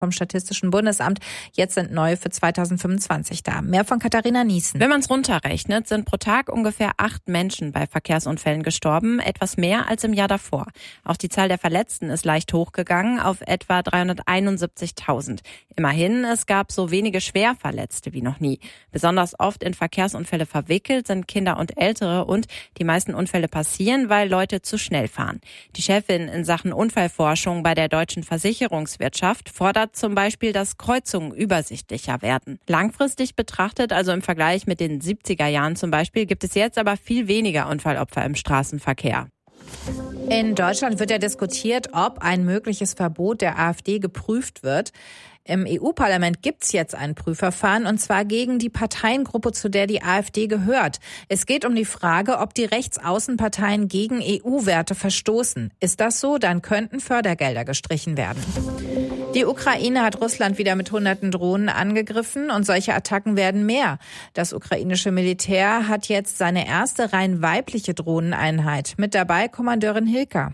vom Statistischen Bundesamt. Jetzt sind neue für 2025 da. Mehr von Katharina Niesen. Wenn man es runterrechnet, sind pro Tag ungefähr 8 Menschen bei Verkehrsunfällen gestorben, etwas mehr als im Jahr davor. Auch die Zahl der Verletzten ist leicht hochgegangen auf etwa 371.000. Immerhin, es gab so wenige Schwerverletzte wie noch nie. Besonders oft in Verkehrsunfälle verwickelt sind Kinder und Ältere und die meisten Unfälle passieren, weil Leute zu schnell fahren. Die Chefin in Sachen Unfallforschung bei der deutschen Versicherungswirtschaft fordert zum Beispiel, dass Kreuzungen übersichtlicher werden. Langfristig betrachtet, also im Vergleich mit den 70er Jahren zum Beispiel, gibt es jetzt aber viel weniger Unfallopfer im Straßenverkehr. In Deutschland wird ja diskutiert, ob ein mögliches Verbot der AfD geprüft wird. Im EU-Parlament gibt's jetzt ein Prüfverfahren, und zwar gegen die Parteiengruppe, zu der die AfD gehört. Es geht um die Frage, ob die Rechtsaußenparteien gegen EU-Werte verstoßen. Ist das so, dann könnten Fördergelder gestrichen werden. Die Ukraine hat Russland wieder mit hunderten Drohnen angegriffen, und solche Attacken werden mehr. Das ukrainische Militär hat jetzt seine erste rein weibliche Drohneneinheit. Mit dabei Kommandeurin Hilka.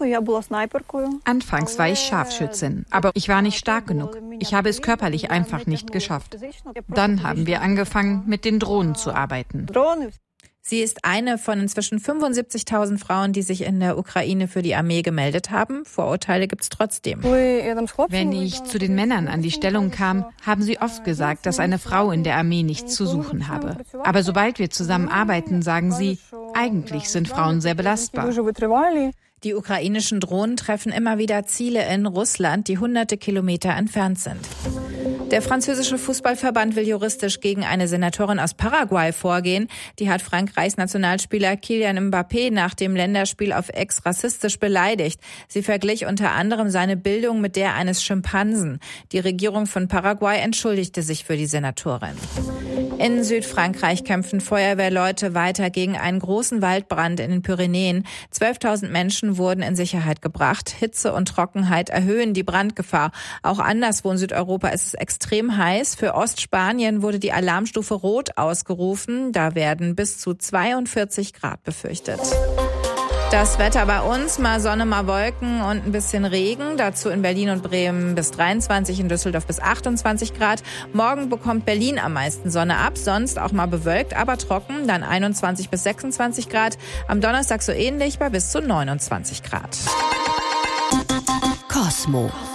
Anfangs war ich Scharfschützin, aber ich war nicht stark genug. Ich habe es körperlich einfach nicht geschafft. Dann haben wir angefangen, mit den Drohnen zu arbeiten. Sie ist eine von inzwischen 75.000 Frauen, die sich in der Ukraine für die Armee gemeldet haben. Vorurteile gibt's trotzdem. Wenn ich zu den Männern an die Stellung kam, haben sie oft gesagt, dass eine Frau in der Armee nichts zu suchen habe. Aber sobald wir zusammen arbeiten, sagen sie, eigentlich sind Frauen sehr belastbar. Die ukrainischen Drohnen treffen immer wieder Ziele in Russland, die hunderte Kilometer entfernt sind. Der französische Fußballverband will juristisch gegen eine Senatorin aus Paraguay vorgehen. Die hat Frankreichs Nationalspieler Kylian Mbappé nach dem Länderspiel auf Ex rassistisch beleidigt. Sie verglich unter anderem seine Bildung mit der eines Schimpansen. Die Regierung von Paraguay entschuldigte sich für die Senatorin. In Südfrankreich kämpfen Feuerwehrleute weiter gegen einen großen Waldbrand in den Pyrenäen. 12.000 Menschen wurden in Sicherheit gebracht. Hitze und Trockenheit erhöhen die Brandgefahr. Auch anderswo in Südeuropa ist es extrem heiß. Für Ostspanien wurde die Alarmstufe Rot ausgerufen. Da werden bis zu 42 Grad befürchtet. Das Wetter bei uns, mal Sonne, mal Wolken und ein bisschen Regen. Dazu in Berlin und Bremen bis 23, in Düsseldorf bis 28 Grad. Morgen bekommt Berlin am meisten Sonne ab, sonst auch mal bewölkt, aber trocken, dann 21 bis 26 Grad. Am Donnerstag so ähnlich bei bis zu 29 Grad. Kosmo.